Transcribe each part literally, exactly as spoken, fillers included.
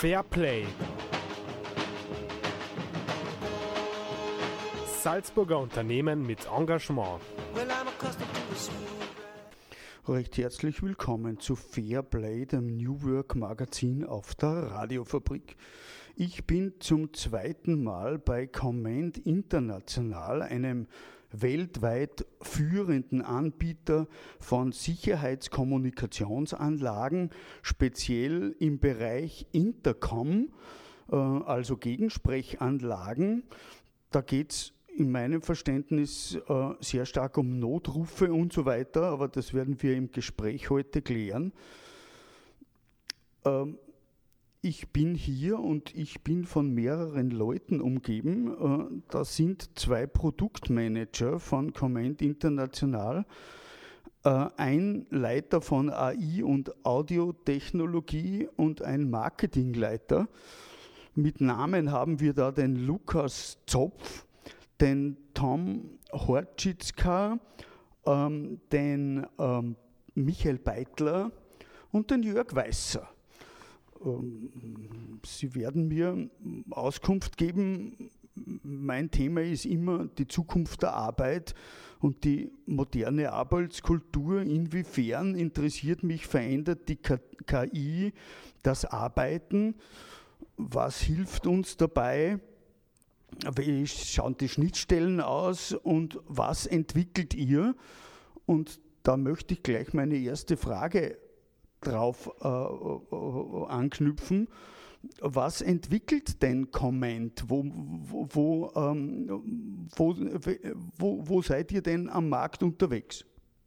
Fairplay. Salzburger Unternehmen mit Engagement. Recht herzlich willkommen zu Fairplay, dem New Work Magazin auf der Radiofabrik. Ich bin zum zweiten Mal bei Comment International, einem weltweit führenden Anbieter von Sicherheitskommunikationsanlagen, speziell im Bereich Intercom, also Gegensprechanlagen. Da geht es in meinem Verständnis äh, sehr stark um Notrufe und so weiter, aber das werden wir im Gespräch heute klären. Ähm, ich bin hier und ich bin von mehreren Leuten umgeben. Äh, da sind zwei Produktmanager von Comment International, äh, ein Leiter von A I und Audiotechnologie und ein Marketingleiter. Mit Namen haben wir da den Lukas Zopf, den Tom Horczycka, ähm, den ähm, Michael Beitler und den Jörg Weißer. Ähm, Sie werden mir Auskunft geben. Mein Thema ist immer die Zukunft der Arbeit und die moderne Arbeitskultur. Inwiefern interessiert mich, verändert die K I das Arbeiten? Was hilft uns dabei? Wie schauen die Schnittstellen aus und was entwickelt ihr? Und da möchte ich gleich meine erste Frage drauf äh, anknüpfen. Was entwickelt denn Comment? Wo, wo, wo, ähm, wo, wo, wo seid ihr denn am Markt unterwegs?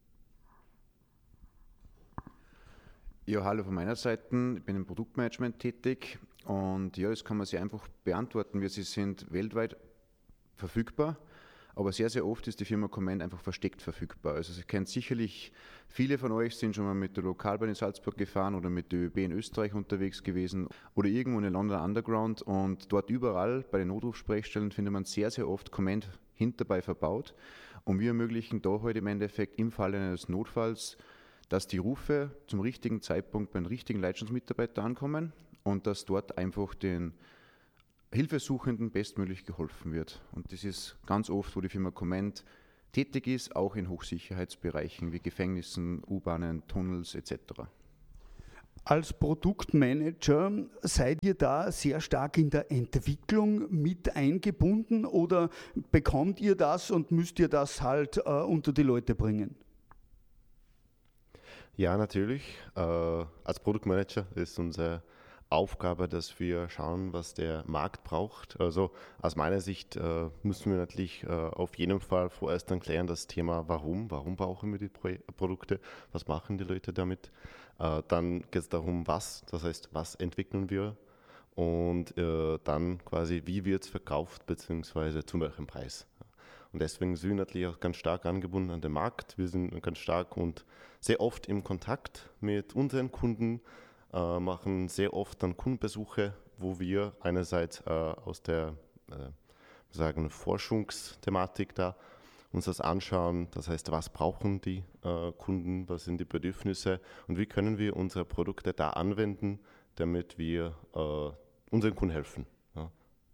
Ja, hallo von meiner Seite. Ich bin im Produktmanagement tätig. Und ja, das kann man sehr einfach beantworten. Wir sie sind weltweit verfügbar, aber sehr, sehr oft ist die Firma Comment einfach versteckt verfügbar. Also Sie kennt sicherlich, viele von euch sind schon mal mit der Lokalbahn in Salzburg gefahren oder mit der ÖBB in Österreich unterwegs gewesen oder irgendwo in der London Underground, und dort überall bei den Notrufsprechstellen findet man sehr, sehr oft Comment hinterbei verbaut, und wir ermöglichen da heute im Endeffekt im Falle eines Notfalls, dass die Rufe zum richtigen Zeitpunkt beim richtigen Leitstationsmitarbeiter ankommen und dass dort einfach den Hilfesuchenden bestmöglich geholfen wird. Und das ist ganz oft, wo die Firma Comment tätig ist, auch in Hochsicherheitsbereichen wie Gefängnissen, U-Bahnen, Tunnels et cetera. Als Produktmanager seid ihr da sehr stark in der Entwicklung mit eingebunden oder bekommt ihr das und müsst ihr das halt äh, unter die Leute bringen? Ja, natürlich. Äh, als Produktmanager ist unsere Aufgabe, dass wir schauen, was der Markt braucht. Also aus meiner Sicht äh, müssen wir natürlich äh, auf jeden Fall vorerst dann klären das Thema Warum. Warum brauchen wir die Pro Produkte? Was machen die Leute damit? Äh, dann geht es darum, was. Das heißt, was entwickeln wir? Und äh, dann quasi, wie wird es verkauft, beziehungsweise zu welchem Preis? Und deswegen sind wir natürlich auch ganz stark angebunden an den Markt. Wir sind ganz stark und sehr oft im Kontakt mit unseren Kunden, äh, machen sehr oft dann Kundenbesuche, wo wir einerseits äh, aus der äh, sagen Forschungsthematik da uns das anschauen. Das heißt, was brauchen die äh, Kunden, was sind die Bedürfnisse und wie können wir unsere Produkte da anwenden, damit wir äh, unseren Kunden helfen. Ja.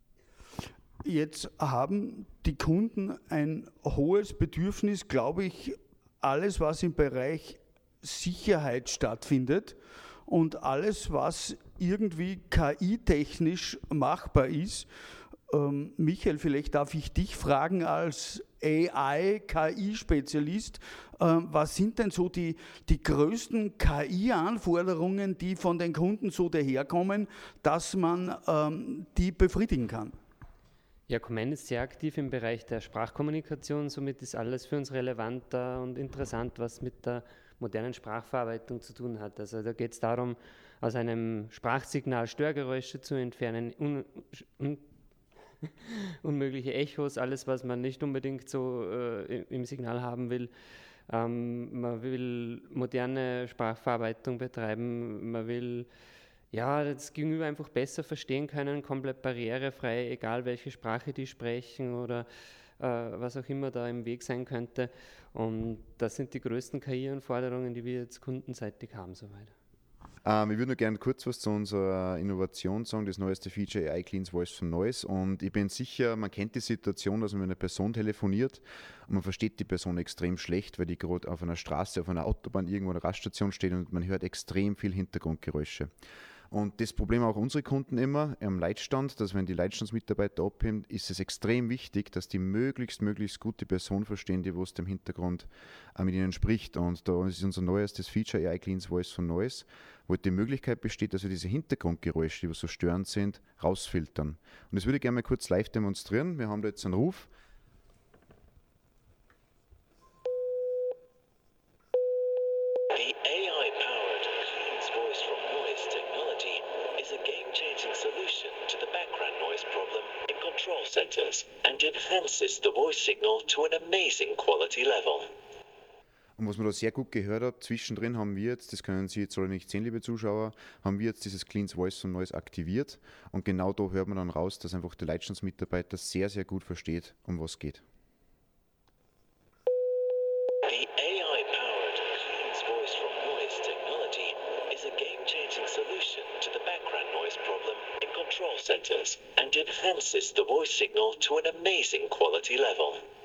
Jetzt haben die Kunden ein hohes Bedürfnis, glaube ich, alles, was im Bereich Sicherheit stattfindet und alles, was irgendwie K I-technisch machbar ist. Ähm, Michael, vielleicht darf ich dich fragen als A I-K I-Spezialist, äh, was sind denn so die, die größten K I-Anforderungen, die von den Kunden so daherkommen, dass man ähm, die befriedigen kann? Ja, Comment ist sehr aktiv im Bereich der Sprachkommunikation, somit ist alles für uns relevant und interessant, was mit der modernen Sprachverarbeitung zu tun hat. Also da geht es darum, aus einem Sprachsignal Störgeräusche zu entfernen, un, un, unmögliche Echos, alles, was man nicht unbedingt so äh, im Signal haben will. Ähm, man will moderne Sprachverarbeitung betreiben, man will ja, das Gegenüber einfach besser verstehen können, komplett barrierefrei, egal welche Sprache die sprechen oder äh, was auch immer da im Weg sein könnte. Und das sind die größten K I-Anforderungen, die wir jetzt kundenseitig haben soweit. Ähm, ich würde nur gerne kurz was zu unserer Innovation sagen, das neueste Feature A I Cleans Voice from Noise. Und ich bin sicher, man kennt die Situation, dass man mit einer Person telefoniert und man versteht die Person extrem schlecht, weil die gerade auf einer Straße, auf einer Autobahn irgendwo an einer Raststation steht und man hört extrem viel Hintergrundgeräusche. Und das Problem auch unsere Kunden immer am Leitstand, dass wenn die Leitstandsmitarbeiter abheben, ist es extrem wichtig, dass die möglichst, möglichst gut die Person verstehen, die was im Hintergrund äh, mit ihnen spricht. Und da ist unser neuestes Feature A I Cleans Voice from Noise, wo die Möglichkeit besteht, dass wir diese Hintergrundgeräusche, die so störend sind, rausfiltern. Und das würde ich gerne mal kurz live demonstrieren. Wir haben da jetzt einen Ruf. Centers and enhances the voice signal to an amazing quality level. Und was man da sehr gut gehört hat, zwischendrin haben wir jetzt, das können Sie jetzt alle nicht sehen, liebe Zuschauer, haben wir jetzt dieses Cleans Voice from Noise aktiviert und genau da hört man dann raus, dass einfach der Leitstandsmitarbeiter sehr, sehr gut versteht, um was geht. The A I-powered Cleans Voice from Noise technology is a game-changing solution to the background noise problem in control centers and enhances the voice signal to an amazing quality level.